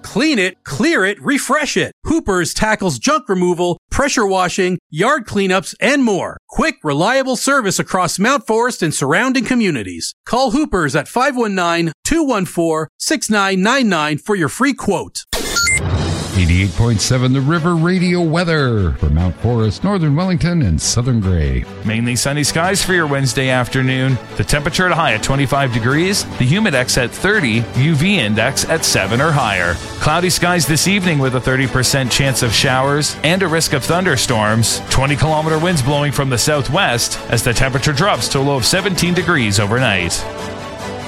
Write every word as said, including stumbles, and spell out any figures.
Clean it, clear it, refresh it. Hoopers tackles junk removal, pressure washing, yard cleanups, and more. Quick, reliable service across Mount Forest and surrounding communities. Call Hoopers at five one nine, two one four, six nine nine nine for your free quote. eighty-eight point seven The River Radio weather for Mount Forest, Northern Wellington, and Southern Gray. Mainly sunny skies for your Wednesday afternoon. The temperature at a high at twenty-five degrees, the humidex at thirty, U V index at seven or higher. Cloudy skies this evening with a thirty percent chance of showers and a risk of thunderstorms. twenty kilometer winds blowing from the southwest as the temperature drops to a low of seventeen degrees overnight.